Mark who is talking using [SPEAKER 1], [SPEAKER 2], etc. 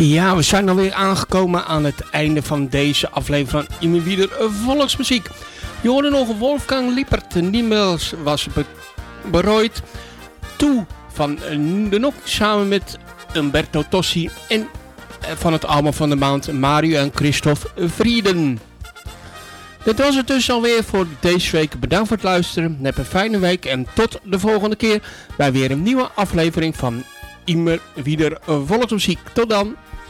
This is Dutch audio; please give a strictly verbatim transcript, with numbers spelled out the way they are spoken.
[SPEAKER 1] Ja, we zijn alweer aangekomen aan het einde van deze aflevering van Immer Wieder Volksmuziek. Je hoorde nog Wolfgang Lippert, niemals was be- berooid. Toe van de Nok samen met Umberto Tossi en van het album van de maand Mario en Christophe Vrienden. Dit was het dus alweer voor deze week. Bedankt voor het luisteren. Heb een fijne week en tot de volgende keer bij weer een nieuwe aflevering van Immer Wieder Volksmuziek. Tot dan.